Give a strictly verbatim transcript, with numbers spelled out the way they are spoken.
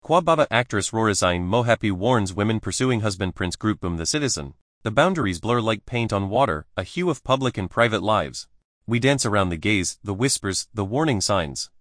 Quababa actress Rorizine Mohapi warns women pursuing husband Prince Grootboom the Citizen. The boundaries blur like paint on water, a hue of public and private lives. We dance around the gaze, the whispers, the warning signs.